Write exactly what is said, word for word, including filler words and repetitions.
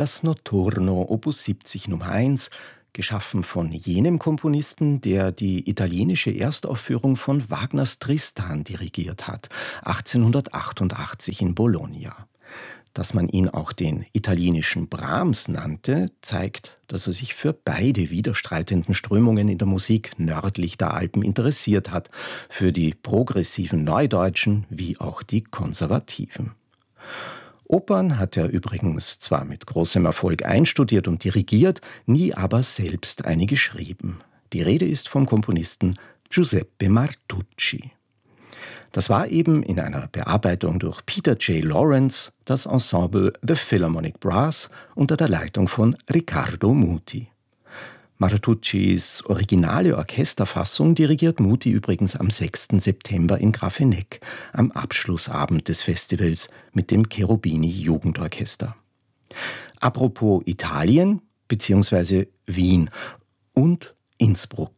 Das Notturno Opus siebzig Nummer eins, geschaffen von jenem Komponisten, der die italienische Erstaufführung von Wagners Tristan dirigiert hat, achtzehnhundertachtundachtzig in Bologna. Dass man ihn auch den italienischen Brahms nannte, zeigt, dass er sich für beide widerstreitenden Strömungen in der Musik nördlich der Alpen interessiert hat, für die progressiven Neudeutschen wie auch die konservativen. Opern hat er übrigens zwar mit großem Erfolg einstudiert und dirigiert, nie aber selbst eine geschrieben. Die Rede ist vom Komponisten Giuseppe Martucci. Das war eben in einer Bearbeitung durch Peter J. Lawrence das Ensemble The Philharmonic Brass unter der Leitung von Riccardo Muti. Martuccis originale Orchesterfassung dirigiert Muti übrigens am sechsten September in Grafenegg, am Abschlussabend des Festivals mit dem Cherubini Jugendorchester. Apropos Italien bzw. Wien und Innsbruck.